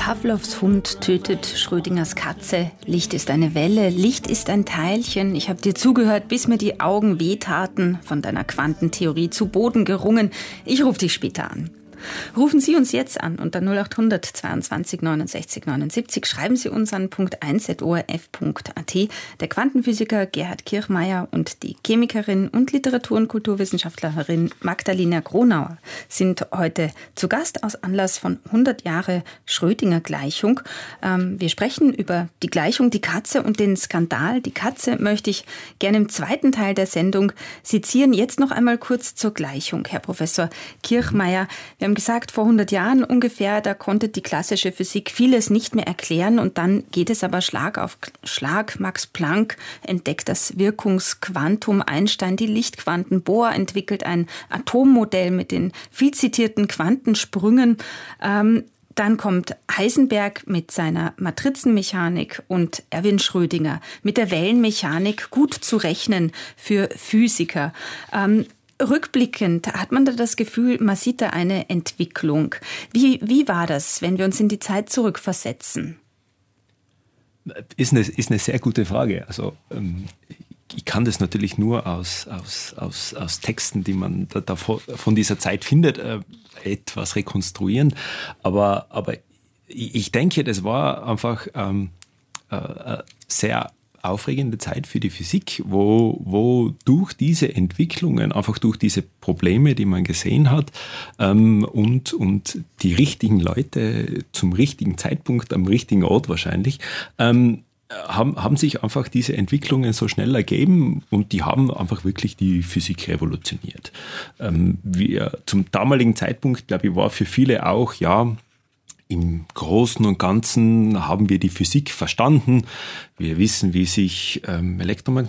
Pavlovs Hund tötet Schrödingers Katze. Licht ist eine Welle, Licht ist ein Teilchen. Ich habe dir zugehört, bis mir die Augen wehtaten. Von deiner Quantentheorie zu Boden gerungen. Ich rufe dich später an. Rufen Sie uns jetzt an unter 0800 22 69 79. Schreiben Sie uns an punkt1@orf.at. Der Quantenphysiker Gerhard Kirchmeier und die Chemikerin und Literatur- und Kulturwissenschaftlerin Magdalena Gronauer sind heute zu Gast aus Anlass von 100 Jahre Schrödinger-Gleichung. Wir sprechen über die Gleichung, die Katze und den Skandal. Die Katze möchte ich gerne im zweiten Teil der Sendung sezieren. Jetzt noch einmal kurz zur Gleichung, Herr Professor Kirchmeier. Wir haben gesagt, vor 100 Jahren ungefähr, da konnte die klassische Physik vieles nicht mehr erklären und dann geht es aber Schlag auf Schlag. Max Planck entdeckt das Wirkungsquantum, Einstein die Lichtquanten, Bohr entwickelt ein Atommodell mit den viel zitierten Quantensprüngen. Dann kommt Heisenberg mit seiner Matrizenmechanik und Erwin Schrödinger mit der Wellenmechanik, gut zu rechnen für Physiker. Rückblickend hat man da das Gefühl, man sieht da eine Entwicklung. Wie war das, wenn wir uns in die Zeit zurückversetzen? Ist eine sehr gute Frage. Also ich kann das natürlich nur aus Texten, die man da von dieser Zeit findet, etwas rekonstruieren. Aber ich denke, das war einfach sehr aufregende Zeit für die Physik, wo durch diese Entwicklungen, einfach durch diese Probleme, die man gesehen hat, und die richtigen Leute zum richtigen Zeitpunkt, am richtigen Ort wahrscheinlich, haben sich einfach diese Entwicklungen so schnell ergeben und die haben einfach wirklich die Physik revolutioniert. Zum damaligen Zeitpunkt, glaube ich, war für viele auch, ja, im Großen und Ganzen haben wir die Physik verstanden. Wir wissen, wie sich